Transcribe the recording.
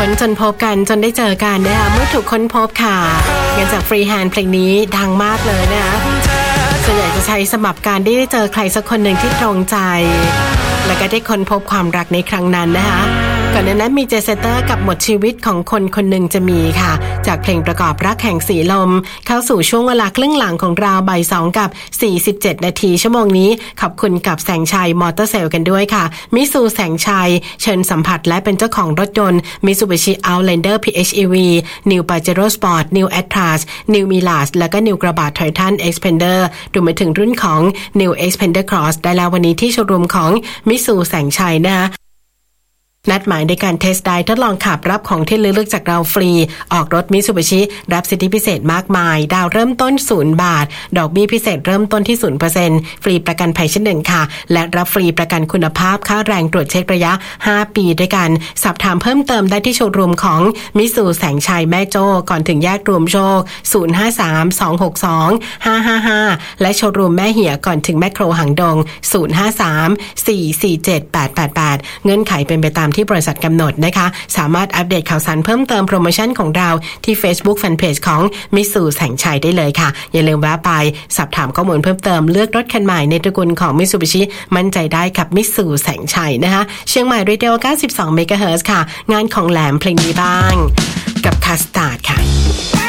ค้นจนพบกันจนได้เจอกันนะคะเมื่อถูกค้นพบค่ะเงินจากฟรีแฮนด์เพลงนี้ดังมากเลยนะคะส่วนใหญ่จะใช้สำหรับการได้เจอใครสักคนหนึ่งที่ตรงใจและก็ได้ค้นพบความรักในครั้งนั้นนะคะก่อนหน้านั้นมีเจสเตอร์กับหมดชีวิตของคนคนหนึ่งจะมีค่ะจากเพลงประกอบรักแห่งสีลมเข้าสู่ช่วงเวลาครึ่งหลังของเราบ่าย2กับ47นาทีชั่วโมงนี้ขอบคุณกับแสงชัยมอเตอร์เซลกันด้วยค่ะมิซูแสงชัยเชิญสัมผัสและเป็นเจ้าของรถยนต์ Mitsubishi Outlander PHEV New Pajero Sport New Atlas New Milas และก็ New กระบะ Titan Xpander รวมไปถึงรุ่นของ New Xpander Cross ได้แล้ววันนี้ที่โชว์รูมของมิซูแสงชัยนะคะนัดหมายในการเทสต์ไดร์ทดลองขับรับของที่ระลึกจากเราฟรีออกรถ Mitsubishi รับสิทธิพิเศษมากมายดาวเริ่มต้น0 บาทดอกเบี้ยพิเศษเริ่มต้นที่ 0% ฟรีประกันภัยชั้น1ค่ะและรับฟรีประกันคุณภาพค่าแรงตรวจเช็คระยะ5ปีด้วยกันสอบถามเพิ่มเติมได้ที่โชว์รูมของมิซูแสงชัยแม่โจ้ก่อนถึงแยกรวมโชค053-262-555และโชว์รูมแม่เหี่ยก่อนถึงแมคโครหางดง053-447-888เงื่อนไขเป็นไปตามที่บริษัทกำหนดนะคะสามารถอัปเดตข่าวสารเพิ่มเติมโปรโมชั่นของเราที่ Facebook Fanpage ของมิตซูแสงชัยได้เลยค่ะอย่าลืมแวะไปสอบถามข้อมูลเพิ่มเติมเลือกรถคันใหม่ในตระกูลของ Mitsubishi มั่นใจได้กับมิตซูแสงชัยนะคะเชียงใหม่ Radio 92 MHz ค่ะงานของแหลมเพลงนี้บ้างกับคาสตาร์ดค่ะ